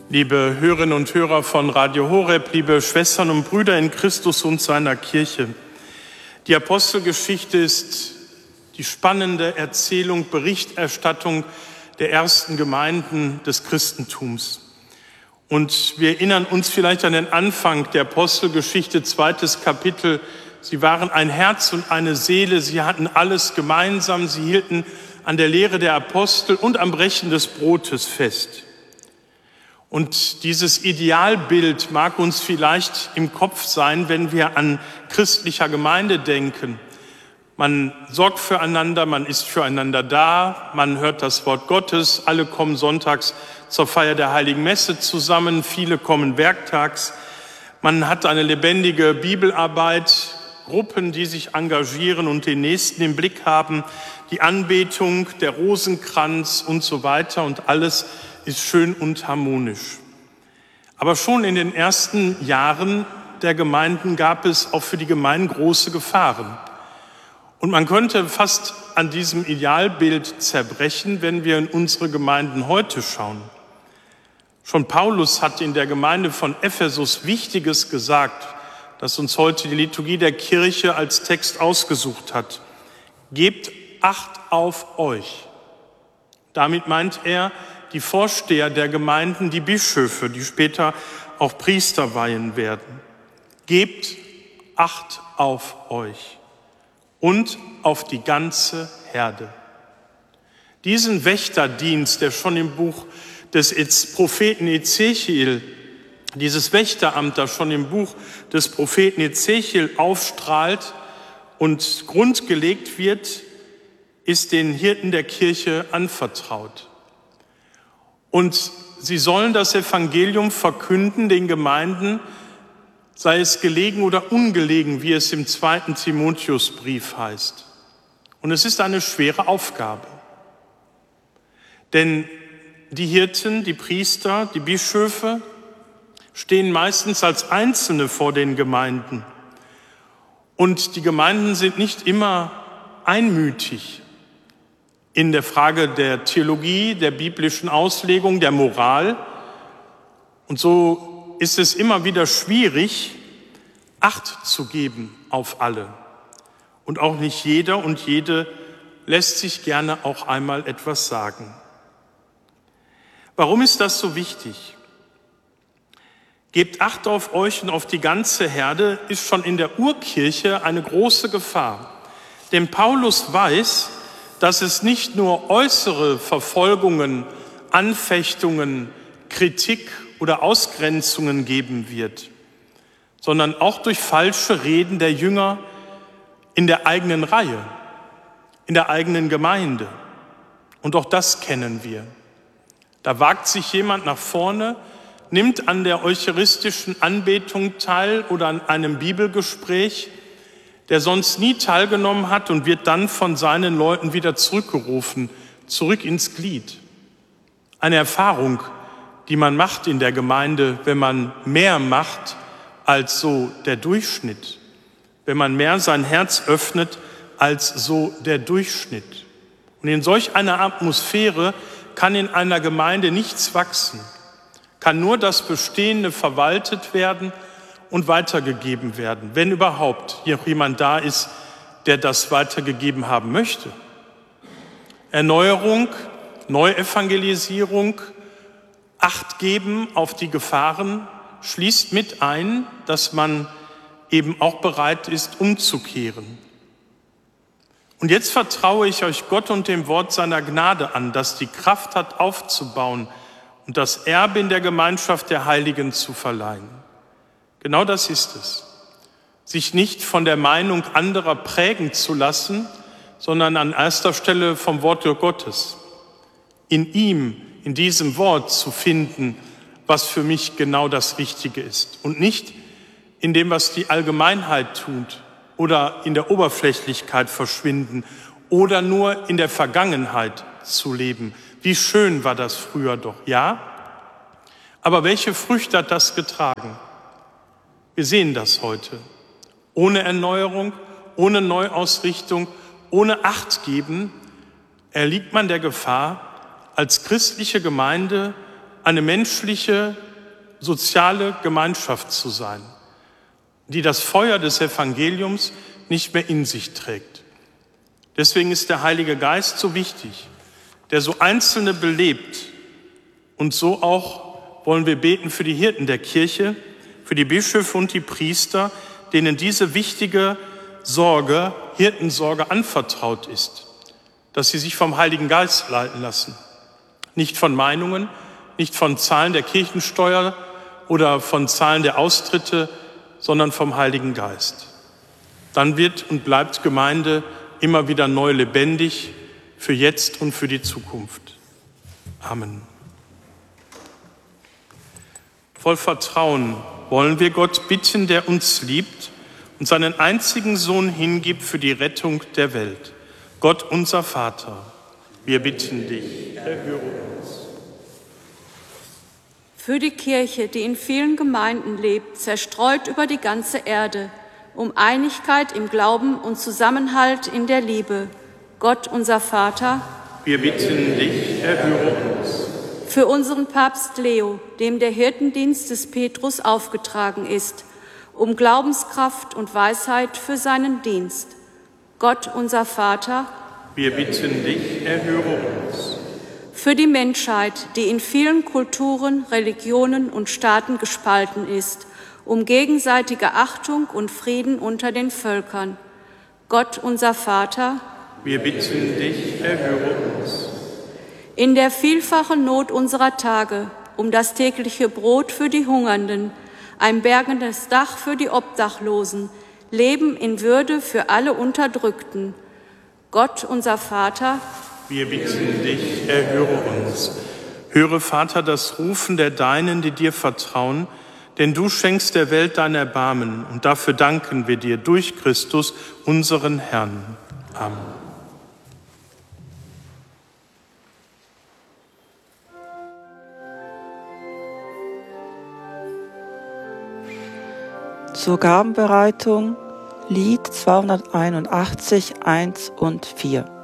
Liebe Hörerinnen und Hörer von Radio Horeb, liebe Schwestern und Brüder in Christus und seiner Kirche. Die Apostelgeschichte ist die spannende Erzählung, Berichterstattung der ersten Gemeinden des Christentums. Und wir erinnern uns vielleicht an den Anfang der Apostelgeschichte, 2. Kapitel. Sie waren ein Herz und eine Seele, sie hatten alles gemeinsam, sie hielten an der Lehre der Apostel und am Brechen des Brotes fest. Und dieses Idealbild mag uns vielleicht im Kopf sein, wenn wir an christlicher Gemeinde denken. Man sorgt füreinander, man ist füreinander da, man hört das Wort Gottes, alle kommen sonntags zur Feier der Heiligen Messe zusammen, viele kommen werktags. Man hat eine lebendige Bibelarbeit, Gruppen, die sich engagieren und den Nächsten im Blick haben, die Anbetung, der Rosenkranz und so weiter und alles ist schön und harmonisch. Aber schon in den ersten Jahren der Gemeinden gab es auch für die Gemeinden große Gefahren. Und man könnte fast an diesem Idealbild zerbrechen, wenn wir in unsere Gemeinden heute schauen. Schon Paulus hat in der Gemeinde von Ephesus Wichtiges gesagt, das uns heute die Liturgie der Kirche als Text ausgesucht hat. Gebt Acht auf euch. Damit meint er die Vorsteher der Gemeinden, die Bischöfe, die später auch Priester weihen werden. Gebt Acht auf euch und auf die ganze Herde. Diesen Wächterdienst, der schon im Buch des Propheten Ezechiel, dieses Wächteramt, das schon im Buch des Propheten Ezechiel aufstrahlt und grundgelegt wird, ist den Hirten der Kirche anvertraut. Und sie sollen das Evangelium verkünden den Gemeinden, sei es gelegen oder ungelegen, wie es im 2. Timotheusbrief heißt. Und es ist eine schwere Aufgabe. Denn die Hirten, die Priester, die Bischöfe stehen meistens als Einzelne vor den Gemeinden. Und die Gemeinden sind nicht immer einmütig in der Frage der Theologie, der biblischen Auslegung, der Moral. Und so ist es immer wieder schwierig, Acht zu geben auf alle. Und auch nicht jeder und jede lässt sich gerne auch einmal etwas sagen. Warum ist das so wichtig? Gebt Acht auf euch und auf die ganze Herde ist schon in der Urkirche eine große Gefahr. Denn Paulus weiß, dass es nicht nur äußere Verfolgungen, Anfechtungen, Kritik oder Ausgrenzungen geben wird, sondern auch durch falsche Reden der Jünger in der eigenen Reihe, in der eigenen Gemeinde. Und auch das kennen wir. Da wagt sich jemand nach vorne, nimmt an der eucharistischen Anbetung teil oder an einem Bibelgespräch, der sonst nie teilgenommen hat und wird dann von seinen Leuten wieder zurückgerufen, zurück ins Glied. Eine Erfahrung, die man macht in der Gemeinde, wenn man mehr macht als so der Durchschnitt, wenn man mehr sein Herz öffnet als so der Durchschnitt. Und in solch einer Atmosphäre kann in einer Gemeinde nichts wachsen, kann nur das Bestehende verwaltet werden und weitergegeben werden, wenn überhaupt hier jemand da ist, der das weitergegeben haben möchte. Erneuerung, Neuevangelisierung, Acht geben auf die Gefahren schließt mit ein, dass man eben auch bereit ist, umzukehren. Und jetzt vertraue ich euch Gott und dem Wort seiner Gnade an, das die Kraft hat, aufzubauen und das Erbe in der Gemeinschaft der Heiligen zu verleihen. Genau das ist es. Sich nicht von der Meinung anderer prägen zu lassen, sondern an erster Stelle vom Wort Gottes. In ihm, in diesem Wort zu finden, was für mich genau das Richtige ist. Und nicht in dem, was die Allgemeinheit tut oder in der Oberflächlichkeit verschwinden oder nur in der Vergangenheit zu leben. Wie schön war das früher doch, ja? Aber welche Früchte hat das getragen? Wir sehen das heute. Ohne Erneuerung, ohne Neuausrichtung, ohne Achtgeben erliegt man der Gefahr, als christliche Gemeinde eine menschliche, soziale Gemeinschaft zu sein, die das Feuer des Evangeliums nicht mehr in sich trägt. Deswegen ist der Heilige Geist so wichtig, der so Einzelne belebt. Und so auch wollen wir beten für die Hirten der Kirche, für die Bischöfe und die Priester, denen diese wichtige Sorge, Hirtensorge anvertraut ist, dass sie sich vom Heiligen Geist leiten lassen. Nicht von Meinungen, nicht von Zahlen der Kirchensteuer oder von Zahlen der Austritte, sondern vom Heiligen Geist. Dann wird und bleibt Gemeinde immer wieder neu lebendig für jetzt und für die Zukunft. Amen. Voll Vertrauen wollen wir Gott bitten, der uns liebt und seinen einzigen Sohn hingibt für die Rettung der Welt. Gott, unser Vater, wir bitten dich, erhöre uns. Für die Kirche, die in vielen Gemeinden lebt, zerstreut über die ganze Erde, um Einigkeit im Glauben und Zusammenhalt in der Liebe. Gott, unser Vater, wir bitten dich, erhöre uns. Für unseren Papst Leo, dem der Hirtendienst des Petrus aufgetragen ist, um Glaubenskraft und Weisheit für seinen Dienst. Gott, unser Vater, wir bitten dich, erhöre uns. Für die Menschheit, die in vielen Kulturen, Religionen und Staaten gespalten ist, um gegenseitige Achtung und Frieden unter den Völkern. Gott, unser Vater, wir bitten dich, erhöre uns. In der vielfachen Not unserer Tage, um das tägliche Brot für die Hungernden, ein bergendes Dach für die Obdachlosen, Leben in Würde für alle Unterdrückten. Gott, unser Vater, wir bitten dich, erhöre uns. Höre, Vater, das Rufen der Deinen, die dir vertrauen, denn du schenkst der Welt dein Erbarmen und dafür danken wir dir durch Christus, unseren Herrn. Amen. Zur Gabenbereitung Lied 281, 1 und 4.